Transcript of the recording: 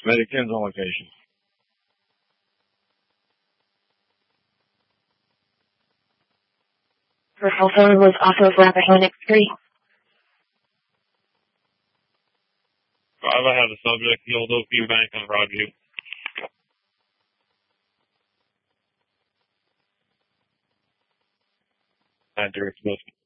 Medicans on location. Personal phone was off of Rappahannock Street. 5, I have the subject, the Old Oakview Bank on Broadview. Direct Wilson.